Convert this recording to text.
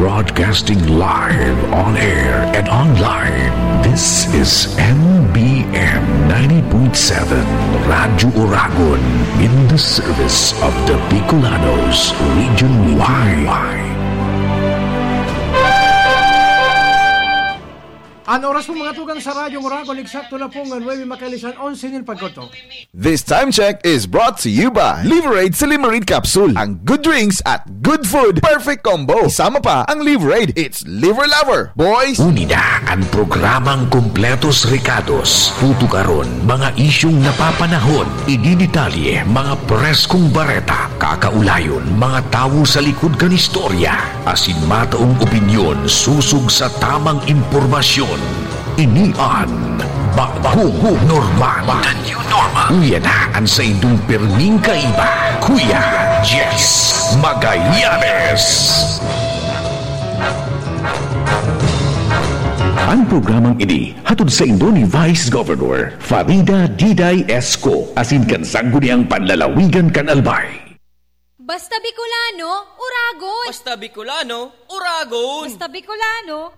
broadcasting live on air and online. This is MBM 90.7 Radio Oragon in the service of the Bicolanos Region Y. Ang oras po mga tugang sa Radyo Oragon, eksakto na po ng 9 makalisan 11 ng pagkoto. This time check is brought to you by Liverade sa Limerade Capsule. Ang good drinks at good food, perfect combo. Isama pa ang Liverade. It's Liver Lover, boys. Unida ang programang Kompletos Recados. Tutukaron mga isyong napapanahon, idinitalye mga preskong bareta, kakaulayon mga tawo sa likod kan istorya, asin mataong opinyon susug sa tamang impormasyon. Inian Bagong Normal. The New Normal. Uyan na ang sa indong perning kaiba, Kuya Jess Magallanes. Ang programang ini hatod sa indo ni Vice Governor Farida Diday Esco asin kan sangguniang panlalawigan kan Albay. Basta Bicolano, Uragon! Basta Bicolano, Uragon! Basta Bicolano,